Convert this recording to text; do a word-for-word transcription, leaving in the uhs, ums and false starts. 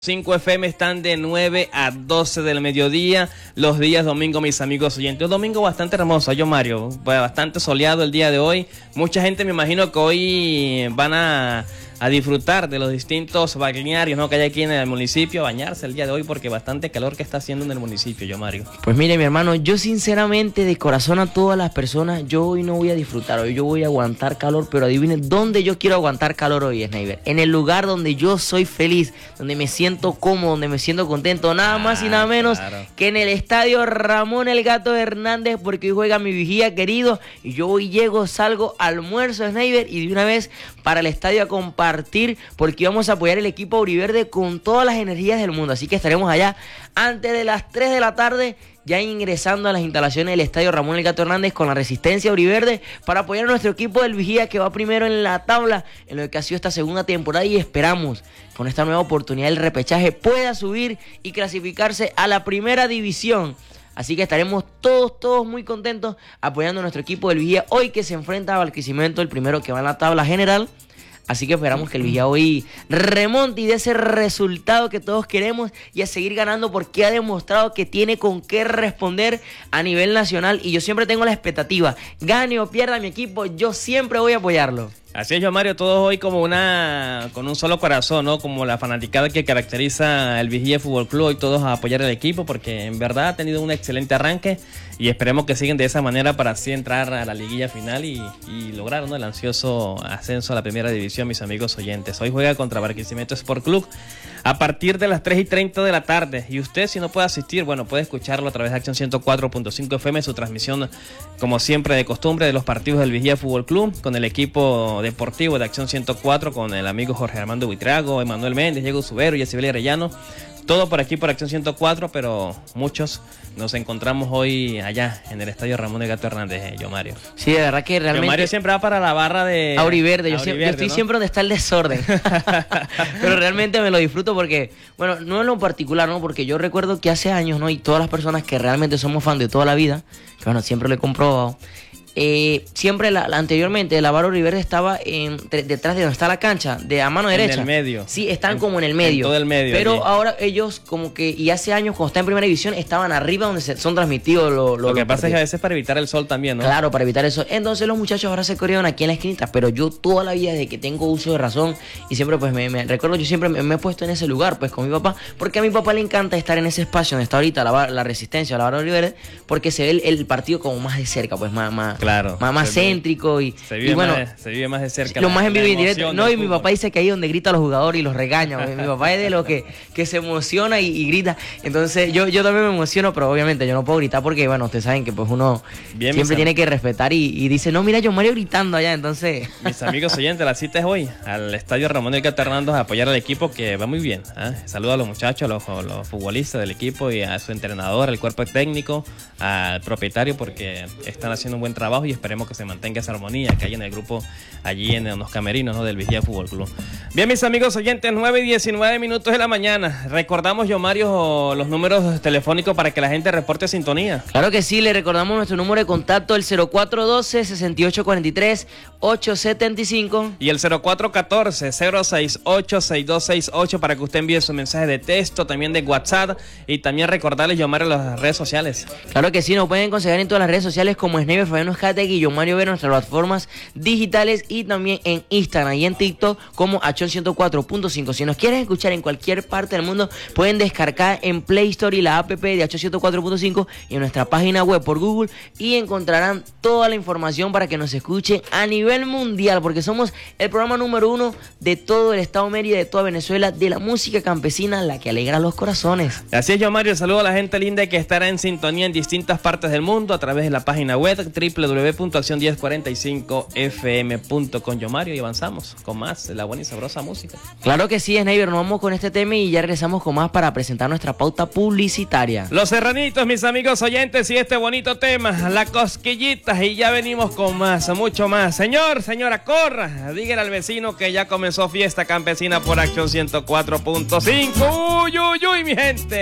cinco F M están de nueve a doce del mediodía, los días domingo, mis amigos oyentes. Un domingo bastante hermoso, yo Mario, bastante soleado el día de hoy. Mucha gente me imagino que hoy van a, a disfrutar de los distintos balnearios, ¿no?, que hay aquí en el municipio, a bañarse el día de hoy porque bastante calor que está haciendo en el municipio, yo Mario. Pues mire, mi hermano, yo sinceramente de corazón a todas las personas, yo hoy no voy a disfrutar, hoy yo voy a aguantar calor, pero adivinen dónde yo quiero aguantar calor hoy, Sniper. En el lugar donde yo soy feliz, donde me siento cómodo, donde me siento contento, nada más ah, y nada menos claro. que en el estadio Ramón El Gato Hernández, porque hoy juega mi vigía querido y yo hoy llego, salgo, almuerzo, Sniper, y de una vez para el estadio a compartir, porque vamos a apoyar el equipo auriverde con todas las energías del mundo, así que estaremos allá antes de las tres de la tarde, ya ingresando a las instalaciones del estadio Ramón El Gato Hernández con la resistencia auriverde para apoyar a nuestro equipo del Vigía, que va primero en la tabla en lo que ha sido esta segunda temporada, y esperamos con esta nueva oportunidad del repechaje pueda subir y clasificarse a la primera división. Así que estaremos todos, todos muy contentos apoyando a nuestro equipo del Vigía hoy, que se enfrenta a Barquisimeto, el primero que va en la tabla general. Así que esperamos que el Vigía hoy remonte y dé ese resultado que todos queremos y a seguir ganando, porque ha demostrado que tiene con qué responder a nivel nacional. Y yo siempre tengo la expectativa, gane o pierda mi equipo, yo siempre voy a apoyarlo. Así es, yo Mario, todos hoy como una con un solo corazón, ¿no? Como la fanaticada que caracteriza el Vigía Fútbol Club, y todos a apoyar al equipo, porque en verdad ha tenido un excelente arranque y esperemos que sigan de esa manera para así entrar a la liguilla final y, y lograr, ¿no?, el ansioso ascenso a la primera división, mis amigos oyentes. Hoy juega contra Barquisimeto Sport Club a partir de las tres y treinta de la tarde, y usted, si no puede asistir, bueno, puede escucharlo a través de Acción ciento cuatro punto cinco F M, su transmisión como siempre de costumbre de los partidos del Vigía Fútbol Club con el equipo deportivo de Acción ciento cuatro, con el amigo Jorge Armando Buitrago, Emanuel Méndez, Diego Subero y Esibel Arellano. Todo por aquí por Acción ciento cuatro, pero muchos nos encontramos hoy allá en el estadio Ramón El Gato Hernández, eh, yo Mario. Sí, de verdad que realmente... Yo Mario siempre va para la barra de... Auriverde, yo, Auriverde, siempre, yo estoy ¿no? siempre donde está el desorden. Pero realmente me lo disfruto porque, bueno, no en lo particular, ¿no? Porque yo recuerdo que hace años, ¿no? Y todas las personas que realmente somos fan de toda la vida, que bueno, siempre lo he comprobado, Eh, siempre la, la anteriormente la barra Auriverde estaba en, de, detrás de donde está la cancha, de a mano derecha. En el medio. Sí, están en, como en el medio. En todo el medio. Pero allí. ahora ellos como que, y hace años cuando están en primera división, estaban arriba donde se, son transmitidos lo, lo, lo que los pasa partidos. es que a veces para evitar el sol también, ¿no? Claro, para evitar eso. Entonces los muchachos ahora se corrieron aquí en la esquinita, pero yo toda la vida desde que tengo uso de razón y siempre pues me, me recuerdo, yo siempre me, me he puesto en ese lugar pues con mi papá, porque a mi papá le encanta estar en ese espacio donde está ahorita la, la resistencia, la barra Auriverde, porque se ve el, el partido como más de cerca, pues más, más, claro, más, más céntrico y, se vive, y bueno, más, se vive más de cerca. Lo la, más en vivo y directo. directo. No, y mi papá dice que ahí donde grita a los jugadores y los regaña. mi, mi papá es de los que, que se emociona y, y grita. Entonces yo, yo también me emociono, pero obviamente yo no puedo gritar porque, bueno, ustedes saben que pues uno Bien, siempre tiene que respetar y, y dice, no, mira, yo Mario gritando allá, entonces... Mis amigos oyentes, la cita es hoy al estadio Ramón El Gato Hernández a apoyar al equipo, que va muy bien, ¿eh? Saludo a los muchachos, a los, a los futbolistas del equipo y a su entrenador, al cuerpo técnico, al propietario, porque están haciendo un buen trabajo y esperemos que se mantenga esa armonía que hay en el grupo allí en los camerinos, ¿no?, del Vigía Fútbol Club. Bien, mis amigos oyentes, nueve y diecinueve minutos de la mañana. Recordamos, yo Mario, los números telefónicos para que la gente reporte sintonía. Claro que sí, le recordamos nuestro número de contacto, el cero cuatro uno dos, seis ocho cuatro tres, ocho siete cinco y el cero cuatro uno cuatro, cero seis ocho, seis dos seis ocho para que usted envíe su mensaje de texto, también de WhatsApp, y también recordarles, yo Mario, las redes sociales. Claro que sí, nos pueden conseguir en todas las redes sociales como Sniper Fabiano Escate y yo Mario Vera, nuestras plataformas digitales, y también en Instagram y en TikTok como Acción ciento cuatro punto cinco. Si nos quieren escuchar en cualquier parte del mundo, pueden descargar en Play Store y la app de Acción ciento cuatro punto cinco y en nuestra página web por Google, y encontrarán toda la información para que nos escuchen a nivel mundial, porque somos el programa número uno de todo el estado Mérida, de toda Venezuela, de la música campesina, la que alegra los corazones. Así es, yo Mario, saludo a la gente linda que estará en sintonía en distintas partes del mundo a través de la página web doble u doble u doble u punto acción diez cuarenta y cinco f m punto com, yo Mario, y avanzamos con más de la buena y sabrosa música. Claro que sí, Sniper, nos vamos con este tema y ya regresamos con más para presentar nuestra pauta publicitaria. Los serranitos, mis amigos oyentes, y este bonito tema, la cosquillita, y ya venimos con más, mucho más. Señor, señora, corra, dígale al vecino que ya comenzó fiesta campesina por Acción ciento cuatro punto cinco. Uy, uy, uy, mi gente.